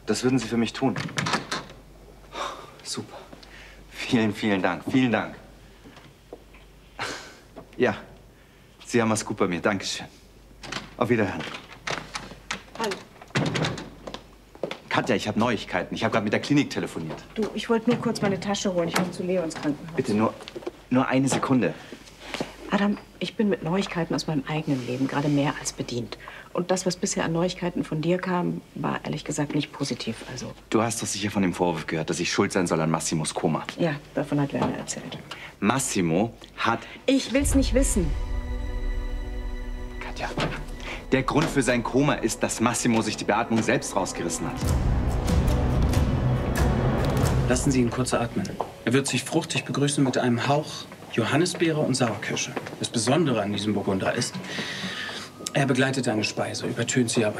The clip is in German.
Das würden Sie für mich tun. Super. Vielen, vielen Dank. Vielen Dank. Ja, Sie haben was gut bei mir. Dankeschön. Auf Wiederhören. Hallo. Katja, ich habe Neuigkeiten. Ich habe gerade mit der Klinik telefoniert. Du, ich wollte nur kurz meine Tasche holen. Ich muss zu Leo ins Krankenhaus. Bitte nur eine Sekunde. Adam, ich bin mit Neuigkeiten aus meinem eigenen Leben gerade mehr als bedient. Und das, was bisher an Neuigkeiten von dir kam, war ehrlich gesagt nicht positiv. Also. Du hast doch sicher von dem Vorwurf gehört, dass ich schuld sein soll an Massimos Koma. Ja, davon hat Werner erzählt. Massimo hat... Ich will's nicht wissen. Katja, der Grund für sein Koma ist, dass Massimo sich die Beatmung selbst rausgerissen hat. Lassen Sie ihn kurz atmen. Er wird sich fruchtig begrüßen mit einem Hauch Johannisbeere und Sauerkirsche. Das Besondere an diesem Burgunder ist, er begleitet eine Speise, übertönt sie aber